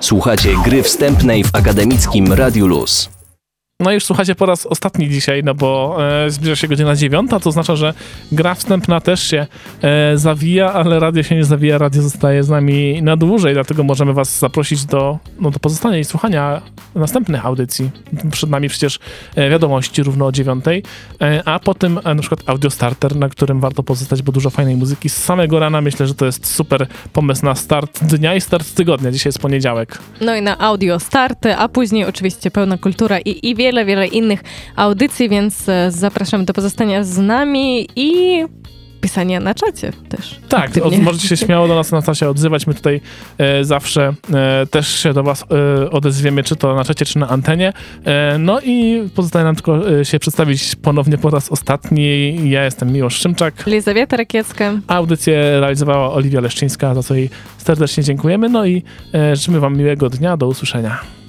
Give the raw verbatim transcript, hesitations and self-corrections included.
Słuchacie Gry Wstępnej w Akademickim Radiu Luz. No i już słuchajcie po raz ostatni dzisiaj, no bo e, zbliża się godzina dziewiąta, to oznacza, że gra wstępna też się e, zawija, ale radio się nie zawija, radio zostaje z nami na dłużej, dlatego możemy was zaprosić do, no, do pozostania i słuchania następnych audycji. Przed nami przecież e, wiadomości równo o dziewiątej, e, a potem e, na przykład Audio Starter, na którym warto pozostać, bo dużo fajnej muzyki z samego rana. Myślę, że to jest super pomysł na start dnia i start tygodnia. Dzisiaj jest poniedziałek. No i na Audio Starty, a później oczywiście Pełna Kultura i, i wiele, wiele innych audycji, więc zapraszamy do pozostania z nami i pisania na czacie też. Tak, od, możecie się śmiało do nas na czacie odzywać. My tutaj e, zawsze e, też się do was e, odezwiemy, czy to na czacie, czy na antenie. E, no i pozostaje nam tylko e, się przedstawić ponownie po raz ostatni. Ja jestem Miłosz Szymczak. Elizabeta Rakiecka. Audycję realizowała Oliwia Leszczyńska, za co jej serdecznie dziękujemy. No i e, życzymy wam miłego dnia. Do usłyszenia.